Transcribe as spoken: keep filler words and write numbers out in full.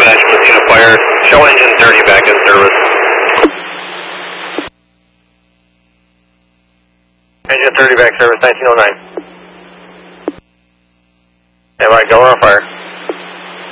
dispatch, Mosquito Fire. Show engine thirty back in service. Engine thirty back service, nineteen oh nine. Am I going off